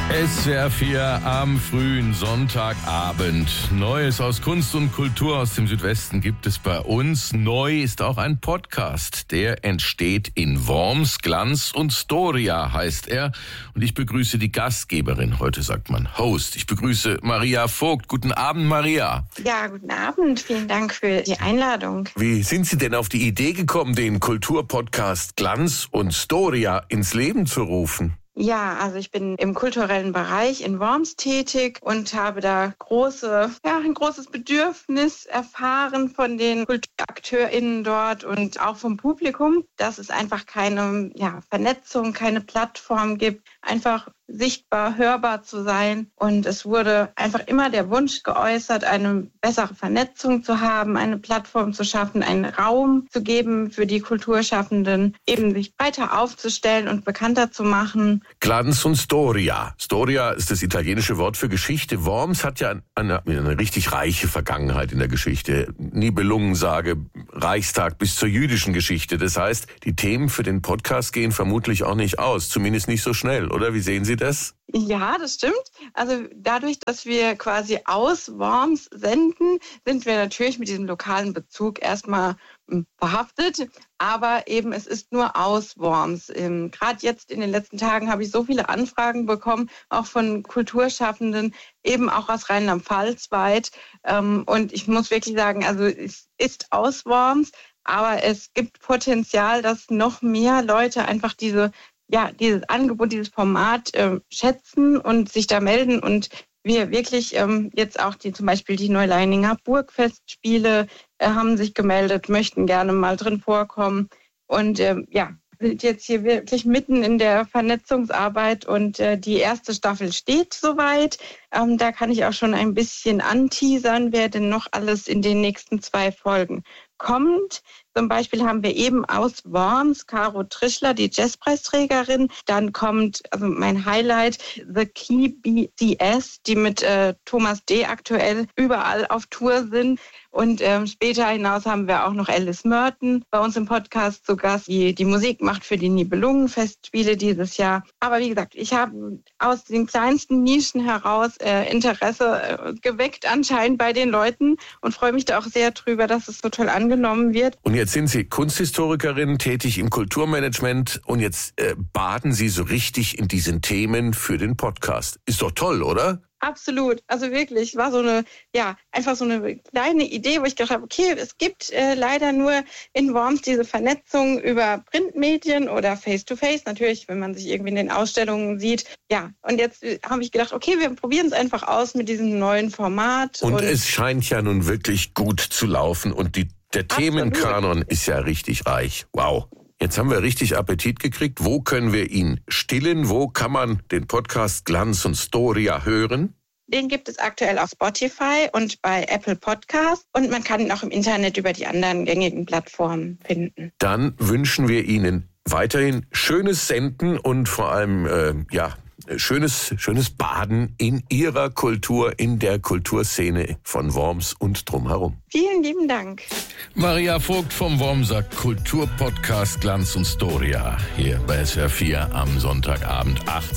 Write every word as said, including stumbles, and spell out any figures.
S W R vier am frühen Sonntagabend. Neues aus Kunst und Kultur aus dem Südwesten gibt es bei uns. Neu ist auch ein Podcast. Der entsteht in Worms. Glanz und Storia heißt er. Und ich begrüße die Gastgeberin. Heute sagt man Host. Ich begrüße Maria Vogt. Guten Abend, Maria. Ja, guten Abend. Vielen Dank für die Einladung. Wie sind Sie denn auf die Idee gekommen, den Kulturpodcast Glanz und Storia ins Leben zu rufen? Ja, also ich bin im kulturellen Bereich in Worms tätig und habe da große, ja, ein großes Bedürfnis erfahren von den KulturakteurInnen dort und auch vom Publikum, dass es einfach keine ja, Vernetzung, keine Plattform gibt, einfach sichtbar, hörbar zu sein. Und es wurde einfach immer der Wunsch geäußert, eine bessere Vernetzung zu haben, eine Plattform zu schaffen, einen Raum zu geben für die Kulturschaffenden, eben sich breiter aufzustellen und bekannter zu machen. Glanz und Storia. Storia ist das italienische Wort für Geschichte. Worms hat ja eine, eine richtig reiche Vergangenheit in der Geschichte. Nibelungensage, Reichstag bis zur jüdischen Geschichte. Das heißt, die Themen für den Podcast gehen vermutlich auch nicht aus. Zumindest nicht so schnell, oder? Wie sehen Sie das? Ja, das stimmt. Also dadurch, dass wir quasi aus Worms senden, sind wir natürlich mit diesem lokalen Bezug erstmal behaftet. Aber eben, es ist nur aus Worms. Ähm, Gerade jetzt in den letzten Tagen habe ich so viele Anfragen bekommen, auch von Kulturschaffenden, eben auch aus Rheinland-Pfalz weit. Ähm, und ich muss wirklich sagen, also es ist aus Worms, aber es gibt Potenzial, dass noch mehr Leute einfach diese ja, dieses Angebot, dieses Format äh, schätzen und sich da melden und wir wirklich ähm, jetzt auch die zum Beispiel die Neuleininger Burgfestspiele äh, haben sich gemeldet, möchten gerne mal drin vorkommen und ähm, ja, sind jetzt hier wirklich mitten in der Vernetzungsarbeit und äh, die erste Staffel steht soweit. Ähm, da kann ich auch schon ein bisschen anteasern, wer denn noch alles in den nächsten zwei Folgen kommt. Zum Beispiel haben wir eben aus Worms Caro Trischler, die Jazzpreisträgerin. Dann kommt, also mein Highlight, The Key B C S, die mit äh, Thomas D. aktuell überall auf Tour sind. Und ähm, später hinaus haben wir auch noch Alice Merton bei uns im Podcast zu Gast, die die Musik macht für die Nibelungenfestspiele dieses Jahr. Aber wie gesagt, ich habe aus den kleinsten Nischen heraus äh, Interesse äh, geweckt anscheinend bei den Leuten und freue mich da auch sehr drüber, dass es so toll angenommen wird. Und jetzt sind Sie Kunsthistorikerin, tätig im Kulturmanagement und jetzt äh, baden Sie so richtig in diesen Themen für den Podcast. Ist doch toll, oder? Absolut, also wirklich, war so eine, ja, einfach so eine kleine Idee, wo ich gedacht habe, okay, es gibt äh, leider nur in Worms diese Vernetzung über Printmedien oder Face-to-Face, natürlich, wenn man sich irgendwie in den Ausstellungen sieht. Ja, und jetzt äh, habe ich gedacht, okay, wir probieren es einfach aus mit diesem neuen Format. Und, und es scheint ja nun wirklich gut zu laufen und die, der Absolut. Themenkanon ist ja richtig reich. Wow. Jetzt haben wir richtig Appetit gekriegt. Wo können wir ihn stillen? Wo kann man den Podcast Glanz und Storia hören? Den gibt es aktuell auf Spotify und bei Apple Podcasts. Und man kann ihn auch im Internet über die anderen gängigen Plattformen finden. Dann wünschen wir Ihnen weiterhin schönes Senden und vor allem, äh, ja, schönes, schönes Baden in Ihrer Kultur, in der Kulturszene von Worms und drumherum. Vielen lieben Dank. Maria Vogt vom Wormser Kulturpodcast Glanz und Storia hier bei S W R vier am Sonntagabend achtzehn.